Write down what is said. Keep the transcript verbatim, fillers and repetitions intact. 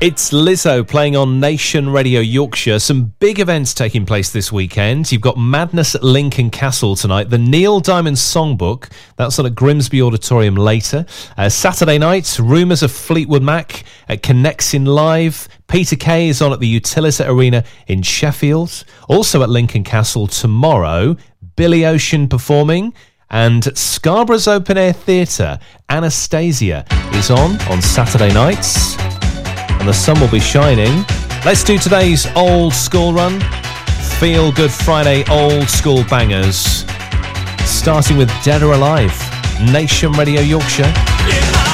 It's Lizzo playing on Nation Radio Yorkshire. Some big events taking place this weekend. You've got Madness at Lincoln Castle tonight. The Neil Diamond Songbook, that's on at Grimsby Auditorium later. Uh, Saturday night, Rumours of Fleetwood Mac at Connexin Live. Peter Kay is on at the Utilita Arena in Sheffield. Also at Lincoln Castle tomorrow, Billy Ocean performing. And Scarborough's Open Air Theatre, Anastasia, is on on Saturday nights. And the sun will be shining. Let's do today's old school run. Feel Good Friday old school bangers. Starting with Dead or Alive, Nation Radio Yorkshire.